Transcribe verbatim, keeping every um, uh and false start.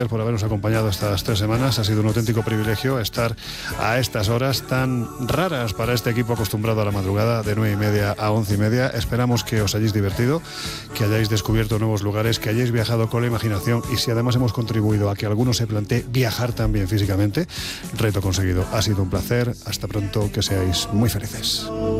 por habernos acompañado estas tres semanas. Ha sido un auténtico privilegio estar a estas horas tan raras para este equipo acostumbrado a la madrugada de nueve y media a once y media. Esperamos que os hayáis divertido, que hayáis descubierto nuevos lugares, que hayáis viajado con la imaginación y si además hemos contribuido a que alguno se plantee viajar también físicamente, reto conseguido. Ha sido un placer. Hasta pronto, que seáis muy felices.